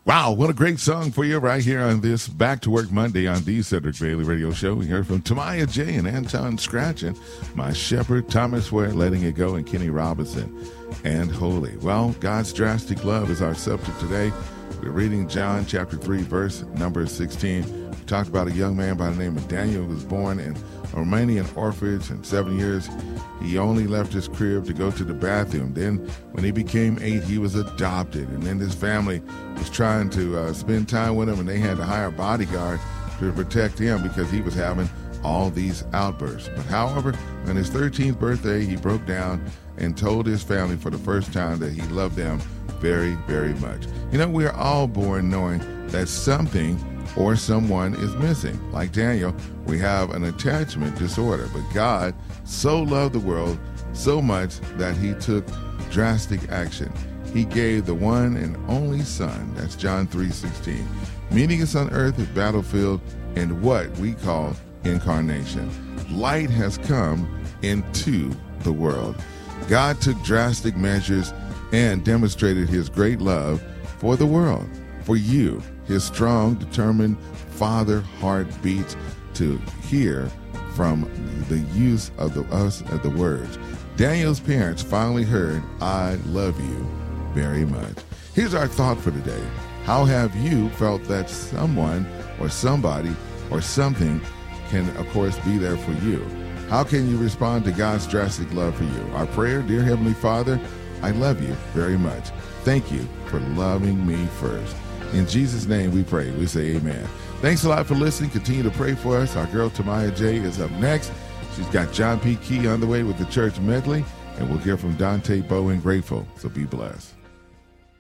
Wow, what a great song for you right here on this Back to Work Monday on the Cedric Bailey Radio Show. We heard from Tamaya J. and Anton Scratch and My Shepherd, Thomas Ware, Letting It Go, and Kenny Robinson and Holy. Well, God's drastic love is our subject today. We're reading John chapter 3, verse number 16. We talked about a young man by the name of Daniel who was born in a Romanian orphanage. In 7 years, he only left his crib to go to the bathroom. Then when he became 8, he was adopted. And then his family was trying to spend time with him, and they had to hire a bodyguard to protect him because he was having all these outbursts. But however, on his 13th birthday, he broke down and told his family for the first time that he loved them very, very much. You know, we are all born knowing that something or someone is missing. Like Daniel, we have an attachment disorder, but God so loved the world so much that he took drastic action. He gave the one and only Son, that's John 3:16, meeting us on earth at battlefield in what we call incarnation. Light has come into the world. God took drastic measures and demonstrated his great love for the world, for you. His strong, determined Father heart beats to hear from the use of the words. Daniel's parents finally heard, "I love you very much." Here's our thought for today. How have you felt that someone or somebody or something can, of course, be there for you? How can you respond to God's drastic love for you? Our prayer, dear Heavenly Father, I love you very much. Thank you for loving me first. In Jesus' name we pray. We say amen. Thanks a lot for listening. Continue to pray for us. Our girl Tamaya J is up next. She's got John P. Key on the way with the church medley, and we'll hear from Dante Bowen Grateful. So be blessed.